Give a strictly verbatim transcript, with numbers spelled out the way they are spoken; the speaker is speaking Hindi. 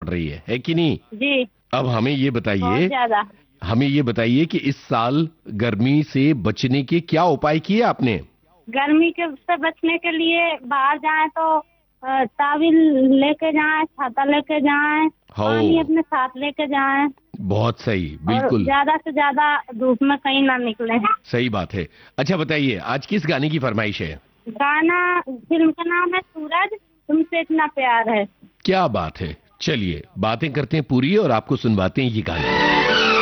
पड़ रही है है कि नहीं? जी। अब हमें ये बहुत बताइए, ज्यादा। हमें ये बताइए कि इस साल गर्मी से बचने के क्या उपाय किए आपने? गर्मी के से बचने के लिए बाहर जाएं तो अ, तावील लेके जाएं, छाता लेके जाएं, हो, पानी अपने साथ लेके जाएं बहुत सही, और बिल्कुल ज्यादा से ज्यादा धूप में कहीं ना निकले। सही बात है। अच्छा बताइए, आज किस गाने की फरमाइश है? गाना, फिल्म का नाम है सूरज, तुमसे इतना प्यार है। क्या बात है, चलिए बातें करते हैं पूरी और आपको सुनवाते हैं ये गाना।